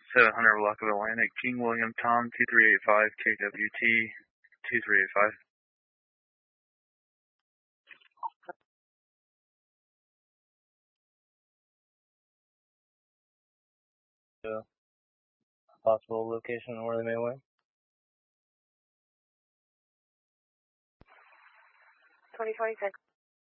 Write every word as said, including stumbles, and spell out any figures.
seven hundred block of Atlantic, King William Tom two three eight five, K W T two three eight five. Yeah. Possible location where they may land? twenty twenty-six.